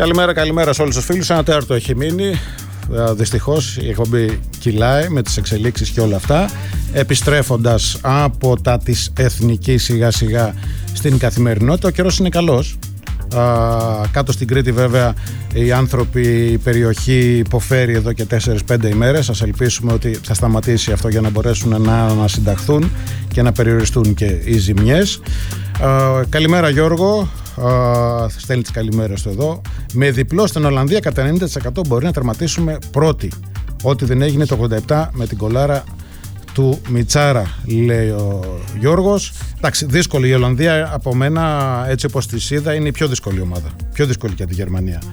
Καλημέρα σε όλους τους φίλους. Ένα τέταρτο έχει μείνει. Δυστυχώς η εκπομπή κυλάει με τις εξελίξεις και όλα αυτά. Επιστρέφοντας από τα της εθνικής σιγά σιγά στην καθημερινότητα, ο καιρός είναι καλός. Κάτω στην Κρήτη βέβαια οι άνθρωποι, η περιοχή υποφέρει εδώ και 4-5 ημέρες. Ας ελπίσουμε ότι θα σταματήσει αυτό για να μπορέσουν να ανασυνταχθούν και να περιοριστούν και οι ζημιές. Καλημέρα Γιώργο, στέλνει τις καλημέρες του εδώ. Με διπλό στην Ολλανδία κατά 90% μπορεί να τερματίσουμε πρώτοι. Ό,τι δεν έγινε το 87 με την κολάρα του Μιτσάρα, λέει ο Γιώργος. Εντάξει, δύσκολη η Ολλανδία από μένα, έτσι όπως τη είδα, είναι η πιο δύσκολη ομάδα. Πιο δύσκολη και τη Γερμανία.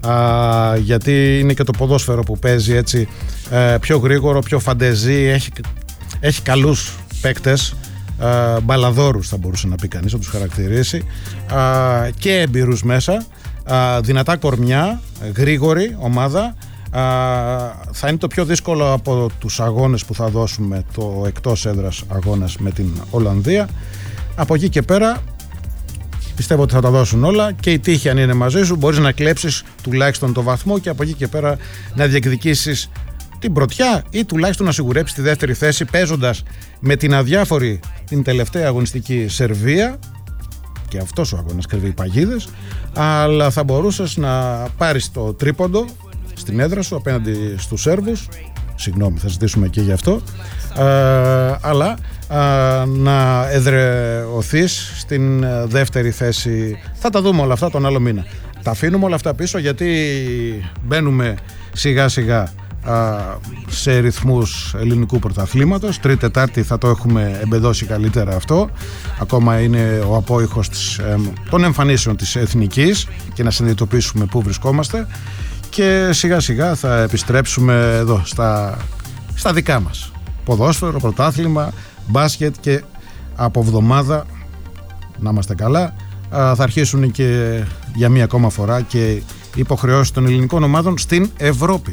Γιατί είναι και το ποδόσφαιρο που παίζει έτσι πιο γρήγορο, πιο φαντεζή. Έχει καλούς παίκτες, μπαλαδόρους θα μπορούσε να πει κανείς, να τους χαρακτηρίσει, και έμπειρους μέσα, δυνατά κορμιά, γρήγορη ομάδα. Θα είναι το πιο δύσκολο από τους αγώνες που θα δώσουμε, το εκτός έδρας αγώνας με την Ολλανδία. Από εκεί και πέρα πιστεύω ότι θα τα δώσουν όλα, και η τύχη αν είναι μαζί σου μπορείς να κλέψεις τουλάχιστον το βαθμό και από εκεί και πέρα να διεκδικήσεις την πρωτιά ή τουλάχιστον να σιγουρέψεις τη δεύτερη θέση, παίζοντας με την αδιάφορη την τελευταία αγωνιστική Σερβία. Και αυτός ο αγώνας κρύβει παγίδες, αλλά θα μπορούσες να πάρεις το τρίποντο στην έδρα σου απέναντι στους Σέρβους. Συγγνώμη, θα ζητήσουμε και γι' αυτό, αλλά να εδραιωθείς στην δεύτερη θέση. Θα τα δούμε όλα αυτά τον άλλο μήνα. Τα αφήνουμε όλα αυτά πίσω, γιατί μπαίνουμε σιγά σιγά σε ρυθμούς ελληνικού πρωταθλήματος. Τρίτη-Τετάρτη θα το έχουμε εμπεδώσει καλύτερα αυτό. Ακόμα είναι ο απόϊχος των εμφανίσεων της εθνικής και να συνειδητοποιήσουμε πού βρισκόμαστε, και σιγά σιγά θα επιστρέψουμε εδώ στα δικά μας. Ποδόσφαιρο, πρωτάθλημα, μπάσκετ, και από εβδομάδα, να είμαστε καλά, θα αρχίσουν και για μία ακόμα φορά και οι υποχρεώσεις των ελληνικών ομάδων στην Ευρώπη.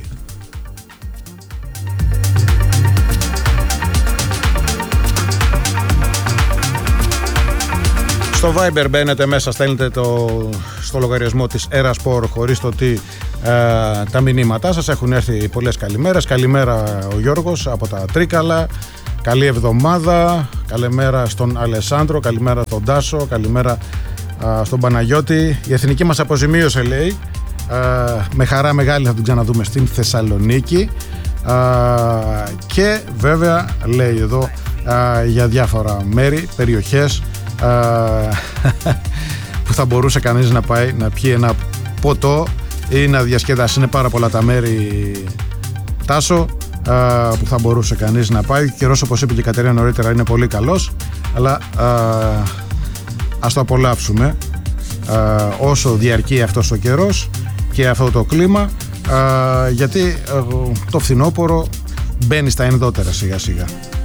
Στο Viber μπαίνετε μέσα, στέλνετε στο λογαριασμό της Erasport χωρίς το τι τα μηνύματά σας. Έχουν έρθει πολλές καλημέρες. Καλημέρα ο Γιώργος από τα Τρίκαλα. Καλή εβδομάδα. Καλημέρα στον Αλεσάνδρο. Καλημέρα στον Τάσο. Καλημέρα στον Παναγιώτη. Η εθνική μας αποζημίωσε, λέει. Με χαρά μεγάλη θα την ξαναδούμε στην Θεσσαλονίκη. Και βέβαια λέει εδώ για διάφορα μέρη, περιοχές που θα μπορούσε κανείς να πάει να πιει ένα ποτό ή να διασκεδάσει. Είναι πάρα πολλά τα μέρη, Τάσο, που θα μπορούσε κανείς να πάει. Ο καιρός, όπως είπε και η Κατερίνα νωρίτερα, είναι πολύ καλός, αλλά ας το απολαύσουμε όσο διαρκεί αυτός ο καιρός και αυτό το κλίμα, γιατί το φθινόπωρο μπαίνει στα ενδότερα σιγά σιγά.